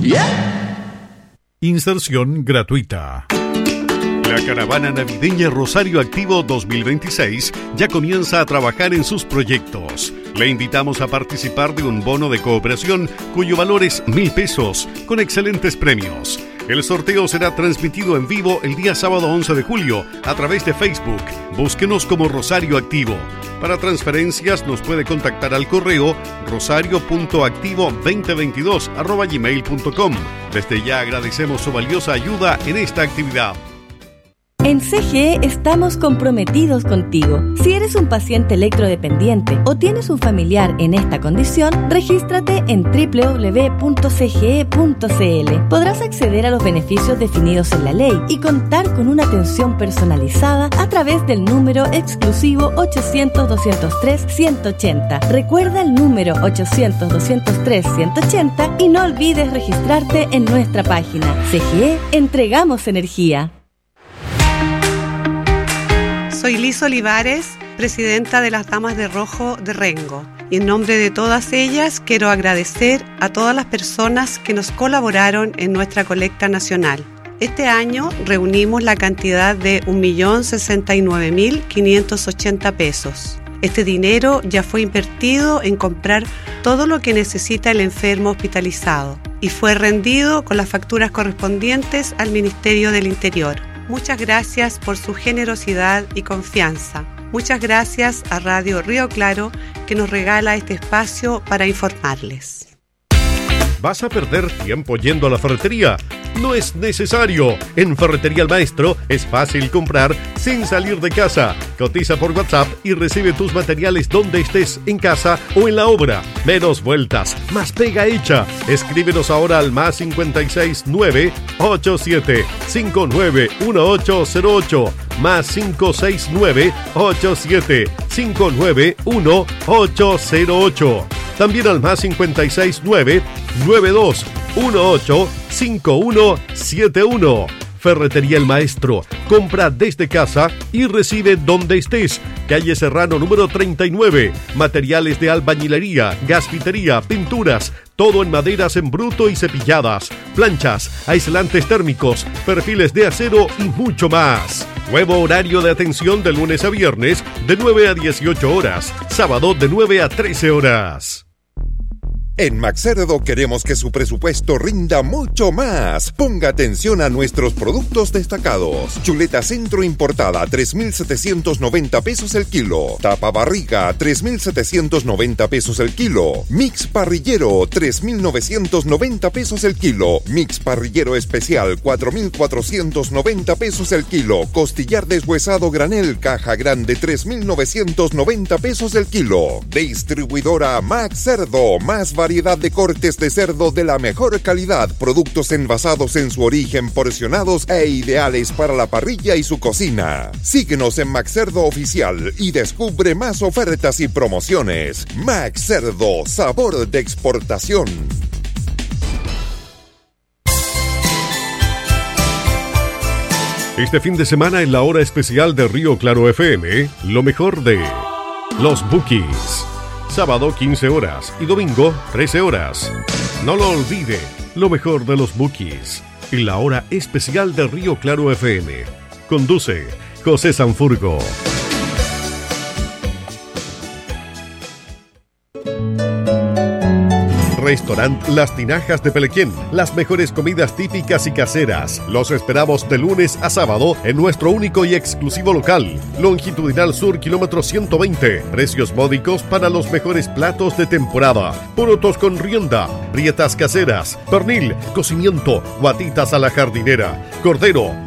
Inserción gratuita. La caravana navideña Rosario Activo 2026 ya comienza a trabajar en sus proyectos. Le invitamos a participar de un bono de cooperación cuyo valor es 1.000 pesos, con excelentes premios. El sorteo será transmitido en vivo el día sábado 11 de julio a través de Facebook. Búsquenos como Rosario Activo. Para transferencias nos puede contactar al correo rosario.activo2022@gmail.com. Desde ya agradecemos su valiosa ayuda en esta actividad. En CGE estamos comprometidos contigo. Si eres un paciente electrodependiente o tienes un familiar en esta condición, regístrate en www.cge.cl. Podrás acceder a los beneficios definidos en la ley y contar con una atención personalizada a través del número exclusivo 800-203-180. Recuerda el número 800-203-180 y no olvides registrarte en nuestra página. CGE, entregamos energía. Soy Liz Olivares, presidenta de las Damas de Rojo de Rengo, y en nombre de todas ellas quiero agradecer a todas las personas que nos colaboraron en nuestra colecta nacional. Este año reunimos la cantidad de 1.069.580 pesos. Este dinero ya fue invertido en comprar todo lo que necesita el enfermo hospitalizado y fue rendido con las facturas correspondientes al Ministerio del Interior. Muchas gracias por su generosidad y confianza. Muchas gracias a Radio Río Claro que nos regala este espacio para informarles. ¿Vas a perder tiempo yendo a la ferretería? No es necesario. En Ferretería El Maestro es fácil comprar sin salir de casa. Cotiza por WhatsApp y recibe tus materiales donde estés, en casa o en la obra. Menos vueltas, más pega hecha. Escríbenos ahora al +56 987 59 1808 +569 87 59 1808. También al +56 992 18 5171. Ferretería El Maestro. Compra desde casa y recibe donde estés. Calle Serrano número 39. Materiales de albañilería, gasfitería, pinturas. Todo en maderas en bruto y cepilladas. Planchas, aislantes térmicos, perfiles de acero y mucho más. Nuevo horario de atención de lunes a viernes de 9 a 18 horas. Sábado de 9 a 13 horas. En Maxcerdo queremos que su presupuesto rinda mucho más. Ponga atención a nuestros productos destacados. Chuleta centro importada, 3.790 pesos el kilo. Tapa barriga, 3.790 pesos el kilo. Mix parrillero, 3.990 pesos el kilo. Mix parrillero especial, 4.490 pesos el kilo. Costillar deshuesado granel, caja grande, 3.990 pesos el kilo. Distribuidora Maxcerdo, más variedad de cortes de cerdo de la mejor calidad, productos envasados en su origen, porcionados e ideales para la parrilla y su cocina. Síguenos en Maxcerdo Oficial y descubre más ofertas y promociones. Maxcerdo, sabor de exportación. Este fin de semana en la hora especial de Río Claro FM, lo mejor de Los Bukis. Sábado 15 horas y domingo 13 horas. No lo olvide, lo mejor de Los Bukis. Y la hora especial de Río Claro FM. Conduce José Sanfurgo. Restaurant Las Tinajas de Pelequén. Las mejores comidas típicas y caseras. Los esperamos de lunes a sábado en nuestro único y exclusivo local. Longitudinal Sur, kilómetro 120. Precios módicos para los mejores platos de temporada. Porotos con rienda, rietas caseras, pernil, cocimiento, guatitas a la jardinera, cordero,